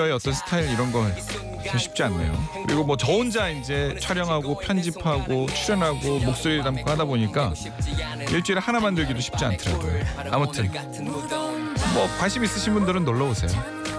어떤 스타일 이런 거 쉽지 않네요. 그리고 뭐 저 혼자 이제 촬영하고 편집하고 출연하고 목소리 담고 하다 보니까 일주일에 하나 만들기도 쉽지 않더라고요. 아무튼 뭐 관심 있으신 분들은 놀러 오세요.